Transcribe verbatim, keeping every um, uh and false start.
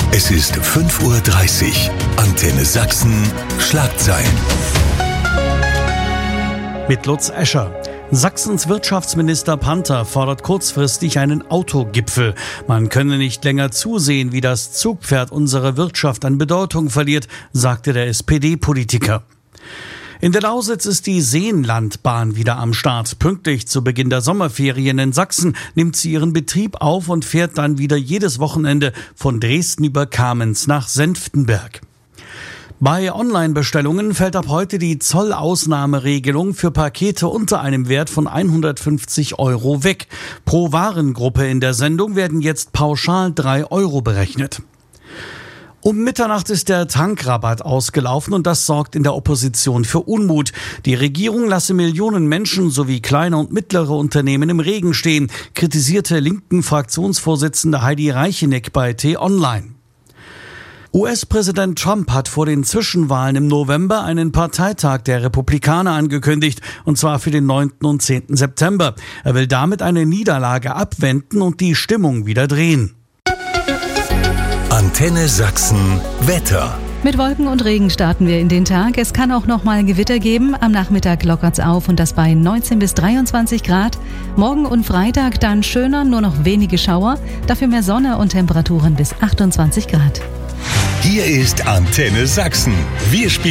Es ist fünf Uhr dreißig. Antenne Sachsen, Schlagzeilen. Mit Lutz Escher. Sachsens Wirtschaftsminister Panther fordert kurzfristig einen Autogipfel. Man könne nicht länger zusehen, wie das Zugpferd unserer Wirtschaft an Bedeutung verliert, sagte der S P D-Politiker. In der Lausitz ist die Seenlandbahn wieder am Start. Pünktlich zu Beginn der Sommerferien in Sachsen nimmt sie ihren Betrieb auf und fährt dann wieder jedes Wochenende von Dresden über Kamenz nach Senftenberg. Bei Online-Bestellungen fällt ab heute die Zollausnahmeregelung für Pakete unter einem Wert von hundertfünfzig Euro weg. Pro Warengruppe in der Sendung werden jetzt pauschal drei Euro berechnet. Um Mitternacht ist der Tankrabatt ausgelaufen und das sorgt in der Opposition für Unmut. Die Regierung lasse Millionen Menschen sowie kleine und mittlere Unternehmen im Regen stehen, kritisierte linken Fraktionsvorsitzende Heidi Reicheneck bei T-Online. U S-Präsident Trump hat vor den Zwischenwahlen im November einen Parteitag der Republikaner angekündigt, und zwar für den neunten und zehnten September. Er will damit eine Niederlage abwenden und die Stimmung wieder drehen. Antenne Sachsen Wetter. Mit Wolken und Regen starten wir in den Tag. Es kann auch noch mal Gewitter geben. Am Nachmittag lockert's auf und das bei neunzehn bis dreiundzwanzig Grad. Morgen und Freitag dann schöner, nur noch wenige Schauer. Dafür mehr Sonne und Temperaturen bis achtundzwanzig Grad. Hier ist Antenne Sachsen. Wir spielen